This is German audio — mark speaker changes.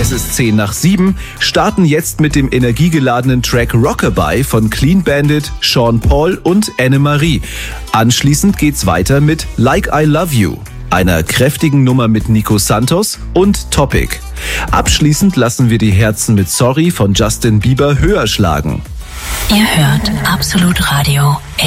Speaker 1: Es ist 6:50, starten jetzt mit dem energiegeladenen Track Rockabye von Clean Bandit, Sean Paul und Anne-Marie. Anschließend geht's weiter mit Like I Love You, einer kräftigen Nummer mit Nico Santos und Topic. Abschließend lassen wir die Herzen mit Sorry von Justin Bieber höher schlagen.
Speaker 2: Ihr hört Absolut Radio.